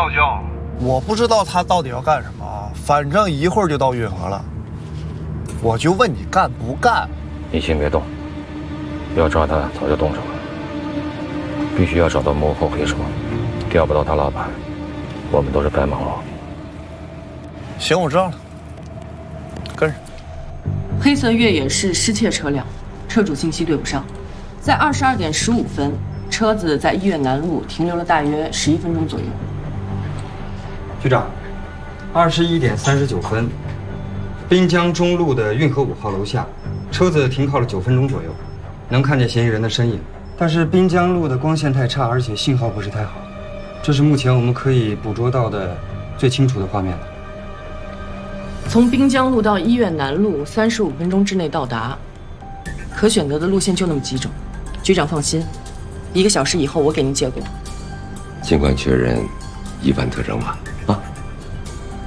老姜？ 我不知道他到底要干什么，反正一会儿就到运河了。我就问你干不干？ 你先别动，要抓他早就动手了。必须要找到幕后黑手，调不到他老板，我们都是白忙活。 行，我知道了，跟着。 黑色越野是失窃车辆，车主信息对不上。在22点15分，车子在医院南路停留了大约11分钟左右。 局长，21点39分，滨江中路的运河5号楼下，车子停靠了9分钟左右，能看见嫌疑人的身影。但是滨江路的光线太差，而且信号不是太好，这是目前我们可以捕捉到的最清楚的画面了。 从滨江路到医院南路35分钟之内到达，可选择的路线就那么几种。局长放心，1个小时以后我给您结果。 尽管确认疑犯特征吧。啊。